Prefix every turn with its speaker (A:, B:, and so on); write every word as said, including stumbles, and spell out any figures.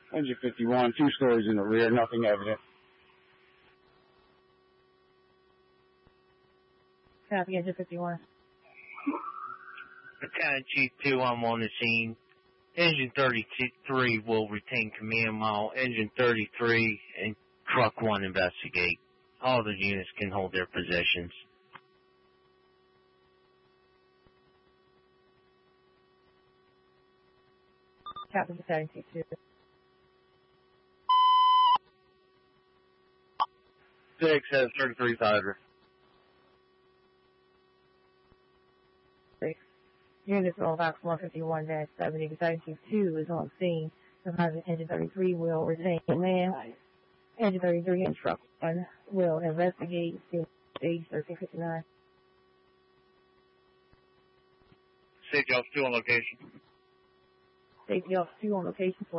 A: Engine fifty-one, two stories in the rear, nothing evident.
B: Copy, Engine fifty-one.
C: Battalion Chief two, I'm on the scene. Engine thirty-three will retain command while Engine thirty-three and Truck one investigate. All the units can hold their positions.
B: Copy, Battalion Chief two.
D: Six has thirty-three fighter.
B: Six. Units on box one fifty-one dash seventy. Battalion Chief two is on scene. Sometimes Engine thirty-three will retain command. Engine thirty-three and Truck one will investigate. Stage thirteen fifty-nine.
D: Safety Officer two on location.
B: Safety Officer two on location for